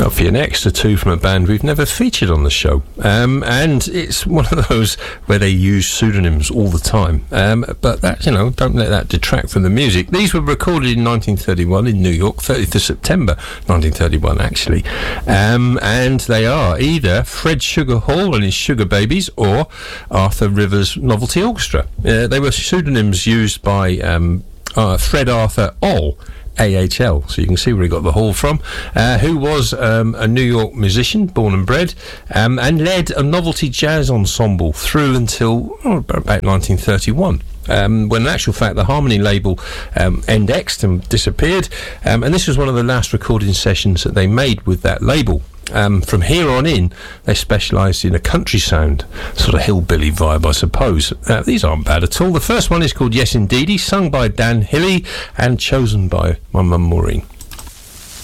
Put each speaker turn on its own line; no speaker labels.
For your next, a two from a band we've never featured on the show. And it's one of those where they use pseudonyms all the time. But that, don't let that detract from the music. These were recorded in 1931 in New York, 30th of September 1931, actually. And they are either Fred Sugar Hall and his Sugar Babies or Arthur Rivers Novelty Orchestra. They were pseudonyms used by Fred Arthur Oll, AHL, so you can see where he got the Hall from, who was a New York musician, born and bred, and led a novelty jazz ensemble through until about 1931. When in actual fact the Harmony label indexed and disappeared, and this was one of the last recording sessions that they made with that label. From here on in, they specialised in a country sound, sort of hillbilly vibe, I suppose. These aren't bad at all. The first one is called Yes Indeedy, sung by Dan Hilly and chosen by my mum Maureen.